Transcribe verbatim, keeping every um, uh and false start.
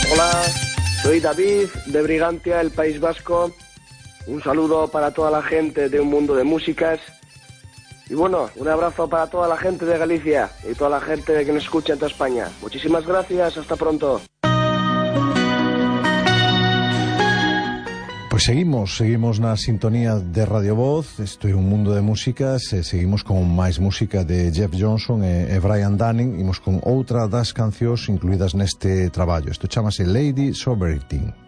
Hola, soy David de Brigantia, el País Vasco. Un saludo para toda la gente de Un Mundo de Músicas. Y bueno, un abrazo para toda la gente de Galicia y toda la gente que nos escucha en toda España. Muchísimas gracias, hasta pronto. Pues seguimos, seguimos na sintonía de Radio Voz. Isto é Un Mundo de Músicas e seguimos con máis música de Jeff Johnson e, e Brian Dunning. Imos con outra das cancións incluídas neste traballo. Isto chamase Lady Sovereignty.